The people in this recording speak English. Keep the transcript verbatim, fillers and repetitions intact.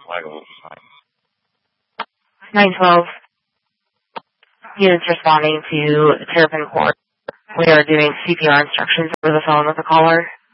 nine twelve. Units responding to Terrapin Court. We are doing C P R instructions over the phone with the caller.